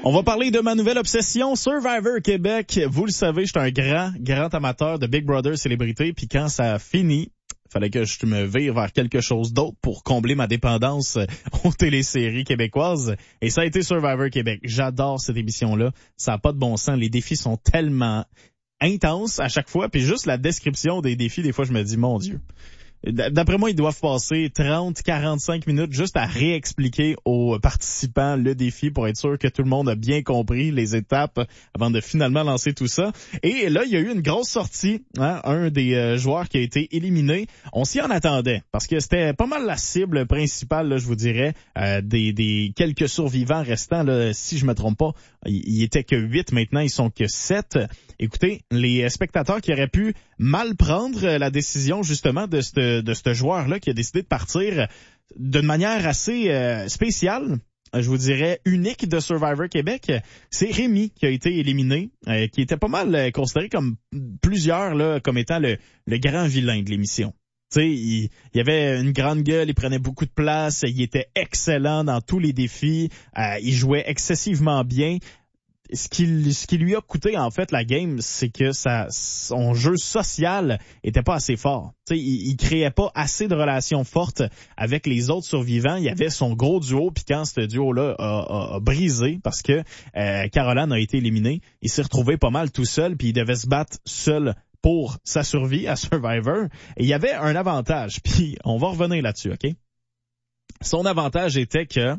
On va parler de ma nouvelle obsession, Survivor Québec. Vous le savez, je suis un grand amateur de Big Brother célébrité, puis quand ça a fini, fallait que je me vire vers quelque chose d'autre pour combler ma dépendance aux téléséries québécoises. Et ça a été Survivor Québec. J'adore cette émission-là. Ça n'a pas de bon sens. Les défis sont tellement intenses à chaque fois, puis juste la description des défis, des fois je me dis, mon Dieu. D'après moi, ils doivent passer 30-45 minutes juste à réexpliquer aux participants le défi pour être sûr que tout le monde a bien compris les étapes avant de finalement lancer tout ça. Et là, il y a eu une grosse sortie, hein, un des joueurs qui a été éliminé. On s'y en attendait parce que c'était pas mal la cible principale, là, je vous dirais, des quelques survivants restants. Là, si je me trompe pas, il était que 8, maintenant ils sont que 7. Écoutez, les spectateurs qui auraient pu mal prendre la décision justement de ce joueur-là qui a décidé de partir d'une manière assez spéciale, je vous dirais unique de Survivor Québec, c'est Rémi qui a été éliminé, qui était pas mal considéré comme plusieurs là comme étant le grand vilain de l'émission. Tu sais, il avait une grande gueule, il prenait beaucoup de place, il était excellent dans tous les défis, il jouait excessivement bien. Ce qui lui a coûté en fait la game, c'est que son jeu social était pas assez fort. Tu sais, il créait pas assez de relations fortes avec les autres survivants. Il y avait son gros duo, puis quand ce duo-là a brisé parce que Caroline a été éliminée, il s'est retrouvé pas mal tout seul, puis il devait se battre seul pour sa survie à Survivor. Et il y avait un avantage, puis on va revenir là-dessus, OK? Son avantage était que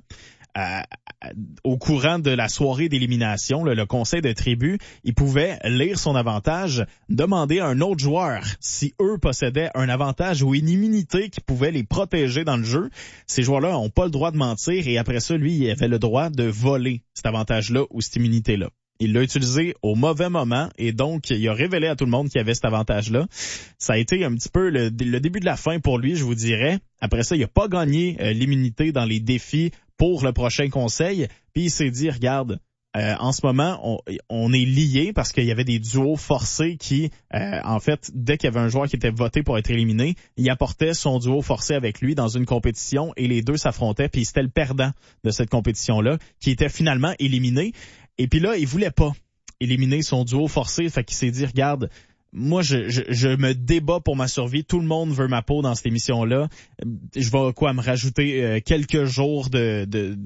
au courant de la soirée d'élimination, le conseil de tribu, il pouvait lire son avantage, demander à un autre joueur si eux possédaient un avantage ou une immunité qui pouvait les protéger dans le jeu. Ces joueurs-là n'ont pas le droit de mentir et après ça, lui, il avait le droit de voler cet avantage-là ou cette immunité-là. Il l'a utilisé au mauvais moment et donc il a révélé à tout le monde qu'il y avait cet avantage-là. Ça a été un petit peu le début de la fin pour lui, je vous dirais. Après ça, il n'a pas gagné l'immunité dans les défis pour le prochain conseil. Puis il s'est dit, regarde, en ce moment, on est liés parce qu'il y avait des duos forcés qui, en fait, dès qu'il y avait un joueur qui était voté pour être éliminé, il apportait son duo forcé avec lui dans une compétition et les deux s'affrontaient. Puis c'était le perdant de cette compétition-là qui était finalement éliminé. Et puis là, il voulait pas éliminer son duo forcé, fait qu'il s'est dit, regarde, moi, je me débat pour ma survie. Tout le monde veut ma peau dans cette émission-là. Je vais me rajouter quelques jours de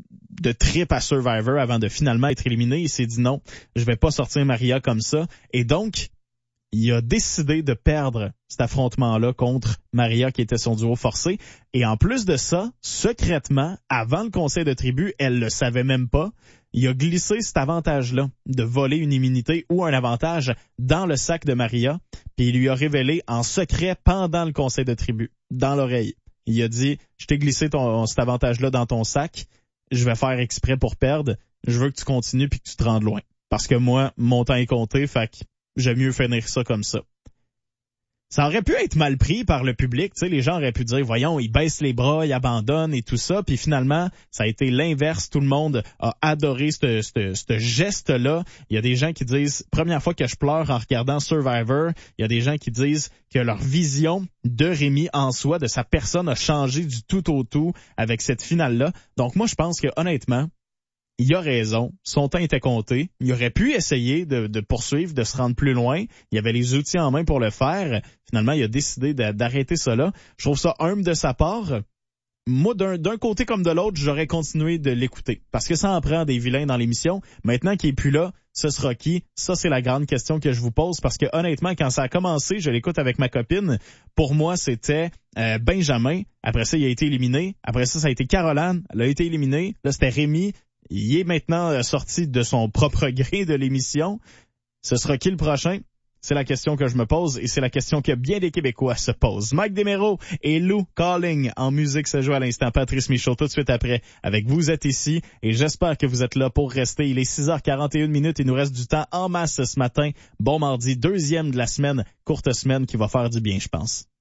trip à Survivor avant de finalement être éliminé. Il s'est dit non, je vais pas sortir Maria comme ça. Et donc, il a décidé de perdre cet affrontement-là contre Maria qui était son duo forcé. Et en plus de ça, secrètement, avant le conseil de tribu, elle le savait même pas. Il a glissé cet avantage-là de voler une immunité ou un avantage dans le sac de Maria, puis il lui a révélé en secret pendant le conseil de tribu, dans l'oreille. Il a dit, je t'ai glissé cet avantage-là dans ton sac, je vais faire exprès pour perdre, je veux que tu continues puis que tu te rendes loin. Parce que moi, mon temps est compté, fait que j'aime mieux finir ça comme ça. Ça aurait pu être mal pris par le public, tu sais, les gens auraient pu dire, voyons, il baisse les bras, il abandonne et tout ça, puis finalement, ça a été l'inverse, tout le monde a adoré ce geste-là. Il y a des gens qui disent, première fois que je pleure en regardant Survivor, il y a des gens qui disent que leur vision de Rémi en soi, de sa personne a changé du tout au tout avec cette finale-là. Donc moi, je pense que honnêtement, il a raison, son temps était compté. Il aurait pu essayer de poursuivre, de se rendre plus loin. Il avait les outils en main pour le faire. Finalement, il a décidé d'arrêter cela. Je trouve ça humble de sa part. Moi, d'un côté comme de l'autre, j'aurais continué de l'écouter. Parce que ça en prend des vilains dans l'émission. Maintenant qu'il est plus là, ce sera qui? Ça, c'est la grande question que je vous pose. Parce que honnêtement, quand ça a commencé, je l'écoute avec ma copine. Pour moi, c'était Benjamin. Après ça, il a été éliminé. Après ça, ça a été Caroline. Elle a été éliminée. Là, c'était Rémi. Il est maintenant sorti de son propre gré de l'émission. Ce sera qui le prochain? C'est la question que je me pose et c'est la question que bien des Québécois se posent. Mike Desméraud et Lou Calling en musique se joue à l'instant. Patrice Michaud tout de suite après avec Vous êtes ici et j'espère que vous êtes là pour rester. Il est 6h41 minutes. Il nous reste du temps en masse ce matin. Bon mardi, deuxième de la semaine, courte semaine qui va faire du bien, je pense.